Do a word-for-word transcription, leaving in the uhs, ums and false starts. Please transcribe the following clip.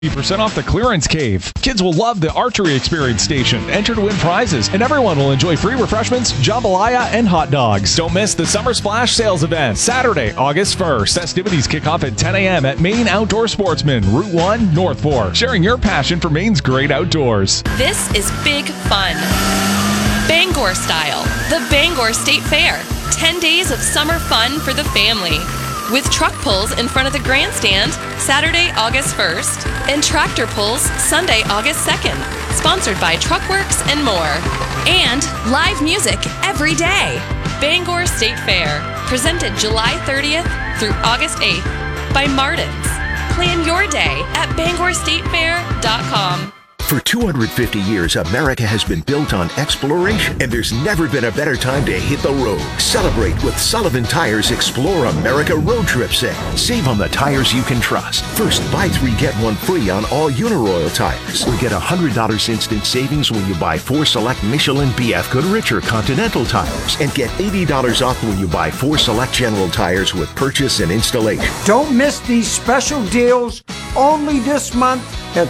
fifty percent off the clearance cave. Kids will love the archery experience station. Enter to win prizes, and everyone will enjoy free refreshments, jambalaya, and hot dogs. Don't miss the Summer Splash sales event, Saturday, August first. Festivities kick off at ten a.m. at Maine Outdoor Sportsman, Route one, North Fork. Sharing your passion for Maine's great outdoors. This is big fun. Bangor style, the Bangor State Fair. ten days of summer fun for the family. With truck pulls in front of the grandstand, Saturday, August first, and tractor pulls Sunday, August second, sponsored by Truckworks and more. And live music every day. Bangor State Fair, presented July thirtieth through August eighth by Martin's. Plan your day at bangor state fair dot com. For two hundred fifty years, America has been built on exploration, and there's never been a better time to hit the road. Celebrate with Sullivan Tires Explore America Road Trip Sale. Save on the tires you can trust. First, buy three, get one free on all Uniroyal tires. Or get one hundred dollars instant savings when you buy four select Michelin, B F Goodrich, or Continental tires. And get eighty dollars off when you buy four select General tires with purchase and installation. Don't miss these special deals only this month at